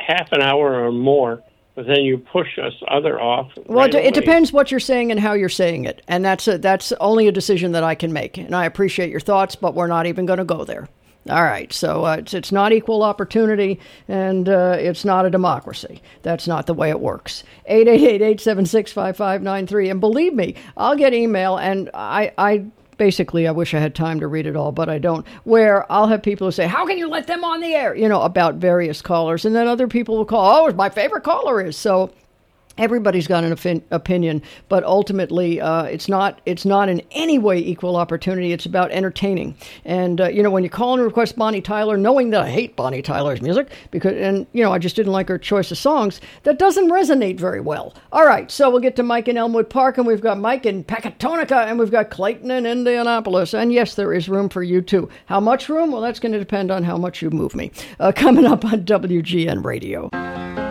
half an hour or more, but then you push us other off. Well, right it away. depends what you're saying and how you're saying it. And that's only a decision that I can make. And I appreciate your thoughts, but we're not even going to go there. All right, so it's not equal opportunity, and it's not a democracy. That's not the way it works. 888-876-5593. And believe me, I'll get email, and I basically, I wish I had time to read it all, but I don't, where I'll have people who say, how can you let them on the air, about various callers, and then other people will call, my favorite caller is, so everybody's got an opinion, but ultimately, it's not in any way equal opportunity. It's about entertaining. And, when you call and request Bonnie Tyler, knowing that I hate Bonnie Tyler's music, I just didn't like her choice of songs, that doesn't resonate very well. All right, so we'll get to Mike in Elmwood Park, and we've got Mike in Pecatonica, and we've got Clayton in Indianapolis. And yes, there is room for you too. How much room? Well, that's going to depend on how much you move me. Coming up on WGN Radio.